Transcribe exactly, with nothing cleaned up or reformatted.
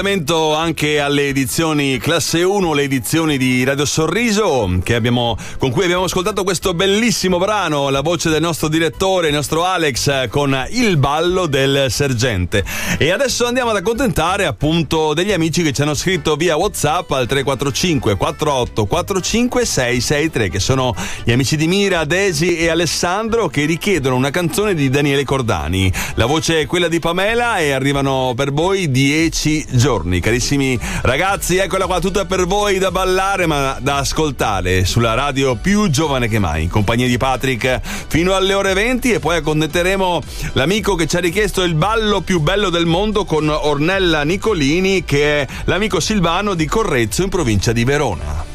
Anche alle edizioni classe uno, le edizioni di Radio Sorriso, che abbiamo, con cui abbiamo ascoltato questo bellissimo brano, la voce del nostro direttore, il nostro Alex, con Il ballo del sergente. E adesso andiamo ad accontentare appunto degli amici che ci hanno scritto via WhatsApp al tre quattro cinque quattro otto quattro cinque sei sei tre, che sono gli amici di Mira, Desi e Alessandro, che richiedono una canzone di Daniele Cordani. La voce è quella di Pamela e arrivano per voi dieci giorni. Carissimi ragazzi, eccola qua, tutta per voi, da ballare ma da ascoltare sulla radio più giovane che mai, in compagnia di Patrick fino alle ore venti, e poi accontenteremo l'amico che ci ha richiesto il ballo più bello del mondo con Ornella Nicolini, che è l'amico Silvano di Correzzo in provincia di Verona.